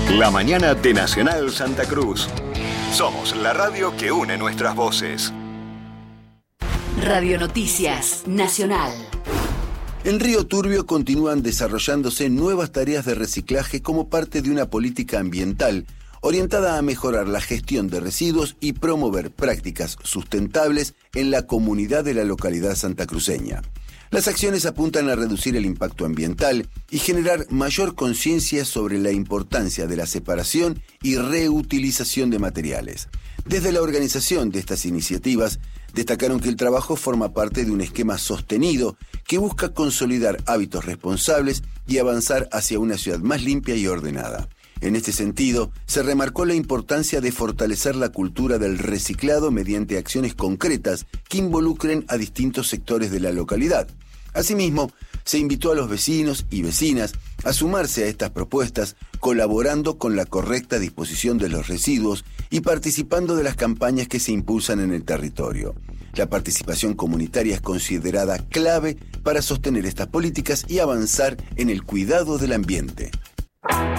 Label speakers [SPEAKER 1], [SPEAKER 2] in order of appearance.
[SPEAKER 1] La mañana de Nacional Santa Cruz. Somos la radio que une nuestras voces.
[SPEAKER 2] Radio Noticias Nacional.
[SPEAKER 3] En Río Turbio continúan desarrollándose nuevas tareas de reciclaje como parte de una política ambiental orientada a mejorar la gestión de residuos y promover prácticas sustentables en la comunidad de la localidad santacruceña. Las acciones apuntan a reducir el impacto ambiental y generar mayor conciencia sobre la importancia de la separación y reutilización de materiales. Desde la organización de estas iniciativas, destacaron que el trabajo forma parte de un esquema sostenido que busca consolidar hábitos responsables y avanzar hacia una ciudad más limpia y ordenada. En este sentido, se remarcó la importancia de fortalecer la cultura del reciclado mediante acciones concretas que involucren a distintos sectores de la localidad. Asimismo, se invitó a los vecinos y vecinas a sumarse a estas propuestas, colaborando con la correcta disposición de los residuos y participando de las campañas que se impulsan en el territorio. La participación comunitaria es considerada clave para sostener estas políticas y avanzar en el cuidado del ambiente.